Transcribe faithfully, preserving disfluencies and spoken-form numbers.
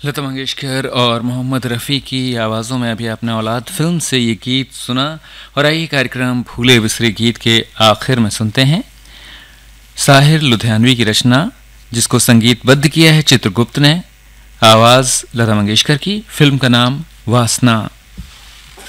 लता मंगेशकर और मोहम्मद रफ़ी की आवाज़ों में अभी आपने औलाद फिल्म से ये गीत सुना। और आइए कार्यक्रम भूले बिसरे गीत के आखिर में सुनते हैं साहिर लुधियानवी की रचना, जिसको संगीतबद्ध किया है चित्रगुप्त ने। आवाज़ लता मंगेशकर की, फिल्म का नाम वासना।